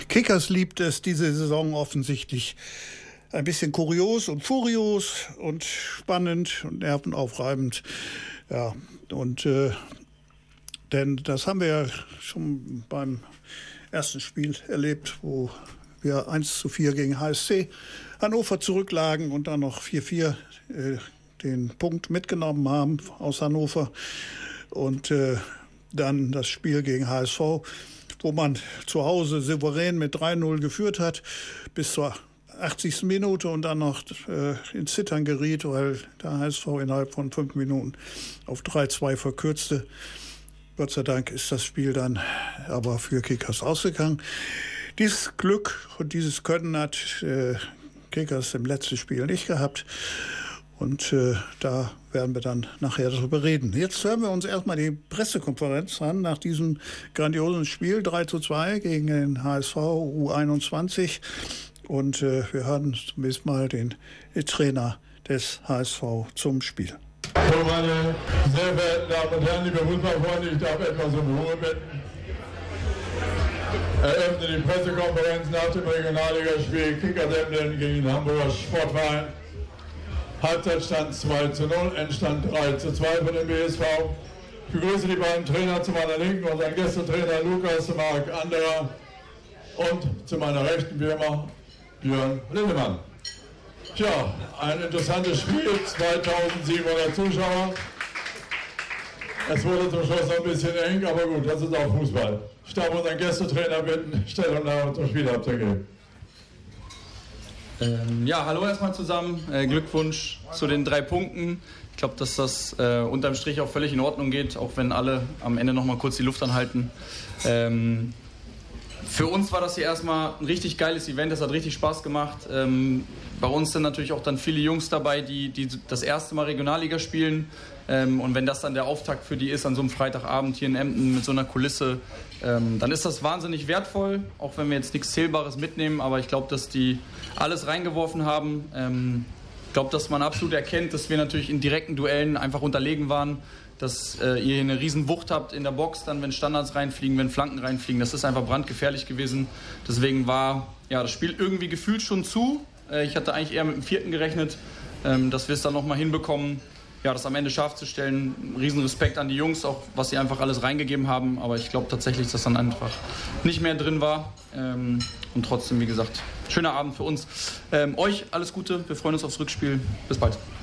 Kickers liebt es diese Saison offensichtlich ein bisschen kurios und furios und spannend und nervenaufreibend. Ja, und denn das haben wir ja schon beim ersten Spiel erlebt, wo wir 1:4 gegen HSC Hannover zurücklagen und dann noch 4:4 den Punkt mitgenommen haben aus Hannover. Und dann das Spiel gegen HSV, wo man zu Hause souverän mit 3:0 geführt hat, bis zur 80. Minute und dann noch ins Zittern geriet, weil der HSV innerhalb von 5 Minuten auf 3:2 verkürzte. Gott sei Dank ist das Spiel dann aber für Kickers ausgegangen. Dieses Glück und dieses Können hat Kickers im letzten Spiel nicht gehabt. Und da werden wir dann nachher darüber reden. Jetzt hören wir uns erstmal die Pressekonferenz an nach diesem grandiosen Spiel 3:2 gegen den HSV U21. Und wir hören zunächst mal den Trainer des HSV zum Spiel. So, meine sehr verehrten Damen und Herren, liebe Fußballfreunde, ich darf etwas um Ruhe bitten. Eröffne die Pressekonferenz nach dem Regionalligaspiel Kickers Emden gegen den Hamburger Sportverein. Halbzeitstand 2:0, Endstand 3:2 für den BSV. Ich begrüße die beiden Trainer zu meiner Linken, unseren Gästetrainer Lukas Marc Anderer und zu meiner Rechten wie immer Björn Lindemann. Tja, ein interessantes Spiel, 2700 Zuschauer. Es wurde zum Schluss noch ein bisschen eng, aber gut, das ist auch Fußball. Ich darf unseren Gästetrainer bitten, Stellungnahme zum Spiel abzugeben. Ja, hallo erstmal zusammen. Glückwunsch zu den 3 Punkten. Ich glaube, dass das unterm Strich auch völlig in Ordnung geht, auch wenn alle am Ende noch mal kurz die Luft anhalten. Für uns war das hier erstmal ein richtig geiles Event, das hat richtig Spaß gemacht. Bei uns sind natürlich auch dann viele Jungs dabei, die das erste Mal Regionalliga spielen. Und wenn das dann der Auftakt für die ist an so einem Freitagabend hier in Emden mit so einer Kulisse, dann ist das wahnsinnig wertvoll, auch wenn wir jetzt nichts Zählbares mitnehmen. Aber ich glaube, dass die alles reingeworfen haben. Ich glaube, dass man absolut erkennt, dass wir natürlich in direkten Duellen einfach unterlegen waren, dass ihr hier eine riesen Wucht habt in der Box, dann wenn Standards reinfliegen, wenn Flanken reinfliegen. Das ist einfach brandgefährlich gewesen. Deswegen war ja das Spiel irgendwie gefühlt schon zu. Ich hatte eigentlich eher mit dem 4. gerechnet, dass wir es dann nochmal hinbekommen, ja, das am Ende scharf zu stellen. Riesen Respekt an die Jungs, auch was sie einfach alles reingegeben haben. Aber ich glaube tatsächlich, dass dann einfach nicht mehr drin war. Und trotzdem, wie gesagt, schöner Abend für uns. Euch alles Gute, wir freuen uns aufs Rückspiel. Bis bald.